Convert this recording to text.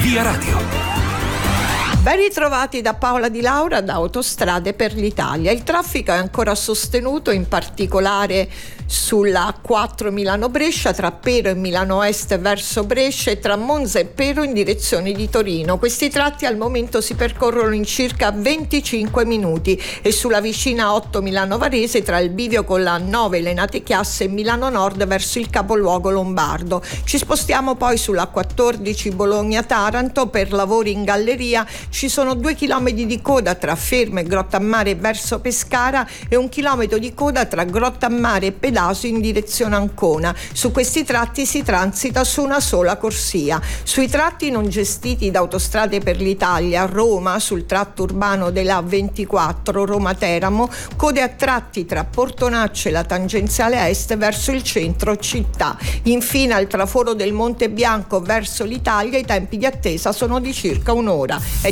Via Radio. Ben ritrovati da Paola Di Laura da Autostrade per l'Italia. Il traffico è ancora sostenuto, in particolare sulla A4 Milano-Brescia, tra Pero e Milano Est verso Brescia e tra Monza e Pero in direzione di Torino. Questi tratti al momento si percorrono in circa 25 minuti e sulla vicina 8 Milano-Varese tra il bivio con la 9 Lenate Chiasse e Milano Nord verso il capoluogo lombardo. Ci spostiamo poi sulla 14 Bologna-Taranto per lavori in galleria. Ci sono 2 chilometri di coda tra Fermo e Grottammare verso Pescara e 1 chilometro di coda tra Grottammare e Pedasio in direzione Ancona. Su questi tratti si transita su una sola corsia. Sui tratti non gestiti da Autostrade per l'Italia, a Roma, sul tratto urbano della A24 Roma-Teramo, code a tratti tra Portonaccio e la tangenziale est verso il centro città. Infine al traforo del Monte Bianco verso l'Italia i tempi di attesa sono di circa un'ora.